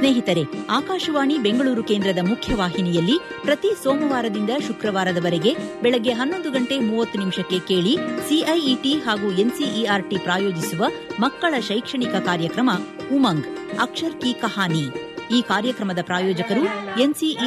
ಸ್ನೇಹಿತರೆ, ಆಕಾಶವಾಣಿ ಬೆಂಗಳೂರು ಕೇಂದ್ರದ ಮುಖ್ಯವಾಹಿನಿಯಲ್ಲಿ ಪ್ರತಿ ಸೋಮವಾರದಿಂದ ಶುಕ್ರವಾರದವರೆಗೆ ಬೆಳಗ್ಗೆ 11:30 ಕೇಳಿ ಸಿಐಇಟಿ ಹಾಗೂ ಎನ್ಸಿಇಆರ್ಟಿ ಪ್ರಾಯೋಜಿಸುವ ಮಕ್ಕಳ ಶೈಕ್ಷಣಿಕ ಕಾರ್ಯಕ್ರಮ ಉಮಂಗ್ ಅಕ್ಷರ್ ಕಿ ಕಹಾನಿ. ಈ ಕಾರ್ಯಕ್ರಮದ ಪ್ರಾಯೋಜಕರು ಎನ್ಸಿಇ